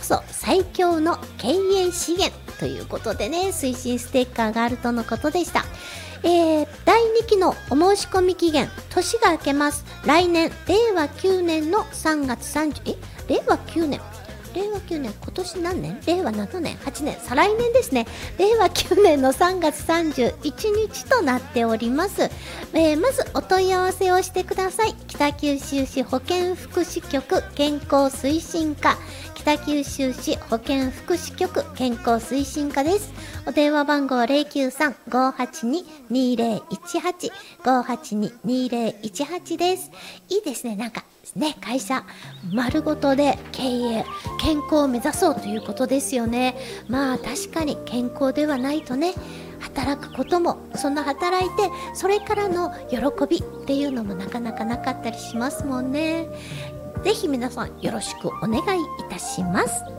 そ最強の経営資源ということでね、推進ステッカーがあるとのことでした。第2期のお申し込み期限、年が明けます。来年、令和9年の3月30、令和9年、今年何年？令和7年、8年、再来年ですね。令和9年の3月31日となっております。まずお問い合わせをしてください。北九州市保健福祉局健康推進課、北九州市保健福祉局健康推進課です。お電話番号 093-582-2018 582-2018 です。いいですね。なんかね、会社丸ごとで経営、健康を目指そうということですよね。まあ確かに健康ではないとね、働くことも、その働いてそれからの喜びっていうのもなかなかなかったりしますもんね。ぜひ皆さんよろしくお願いいたします。